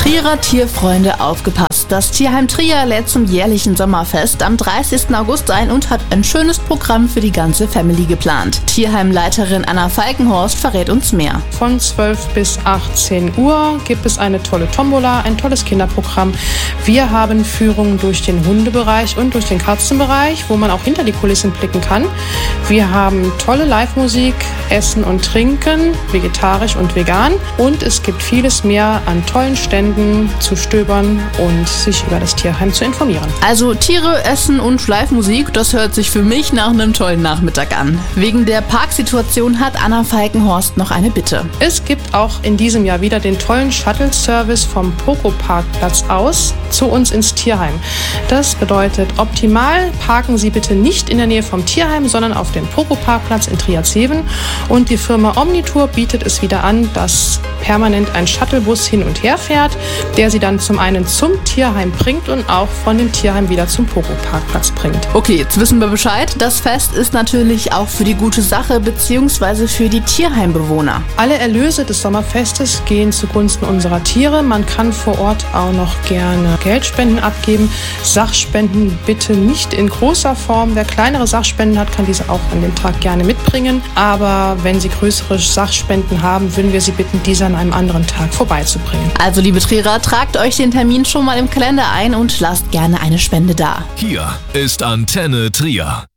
Trierer Tierfreunde, aufgepasst! Das Tierheim Trier lädt zum jährlichen Sommerfest am 30. August ein und hat ein schönes Programm für die ganze Family geplant. Tierheimleiterin Anna Falkenhorst verrät uns mehr. Von 12 bis 18 Uhr gibt es eine tolle Tombola, ein tolles Kinderprogramm. Wir haben Führungen durch den Hundebereich und durch den Katzenbereich, wo man auch hinter die Kulissen blicken kann. Wir haben tolle Live-Musik, Essen und Trinken, vegetarisch und vegan. Und es gibt vieles mehr an tollen Ständen zu stöbern und sich über das Tierheim zu informieren. Also Tiere, Essen und Live-Musik, das hört sich für mich nach einem tollen Nachmittag an. Wegen der Parksituation hat Anna Falkenhorst noch eine Bitte. Es gibt auch in diesem Jahr wieder den tollen Shuttle-Service vom Poco-Parkplatz aus zu uns ins Tierheim. Das bedeutet, optimal parken Sie bitte nicht in der Nähe vom Tierheim, sondern auf dem Poco-Parkplatz in Trier-Zeven. Und die Firma Omnitour bietet es wieder an, dass permanent ein Shuttlebus hin und her fährt, der Sie dann zum einen zum Tierheim bringt und auch von dem Tierheim wieder zum Poco-Parkplatz bringt. Okay, jetzt wissen wir Bescheid. Das Fest ist natürlich auch für die gute Sache bzw. für die Tierheimbewohner. Alle Erlöse des Sommerfestes gehen zugunsten unserer Tiere. Man kann vor Ort auch noch gerne Geldspenden abgeben. Sachspenden bitte nicht in großer Form. Wer kleinere Sachspenden hat, kann diese auch an dem Tag gerne mitbringen. Aber wenn Sie größere Sachspenden haben, würden wir Sie bitten, diese an einem anderen Tag vorbeizubringen. Also liebe Trierer, tragt euch den Termin schon mal im Kalender ein und lasst gerne eine Spende da. Hier ist Antenne Trier.